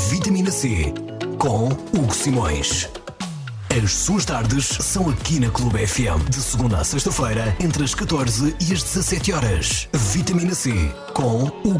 Vitamina C, com Hugo Simões. As suas tardes são aqui na Clube FM, de segunda a sexta-feira, entre as 14 e as 17 horas. Vitamina C, com Hugo